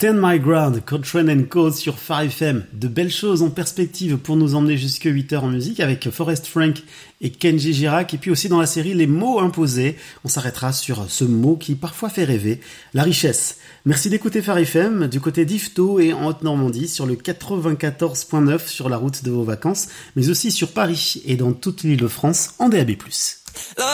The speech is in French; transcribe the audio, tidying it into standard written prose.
Stand My Ground, Coltrane & Co. sur Phare FM. De belles choses en perspective pour nous emmener jusque 8h en musique avec Forrest Frank et Kenji Girac. Et puis aussi dans la série Les mots imposés. On s'arrêtera sur ce mot qui parfois fait rêver, la richesse. Merci d'écouter Phare FM du côté d'Yvetot et en Haute-Normandie sur le 94.9 sur la route de vos vacances, mais aussi sur Paris et dans toute l'Île-de-France en DAB+.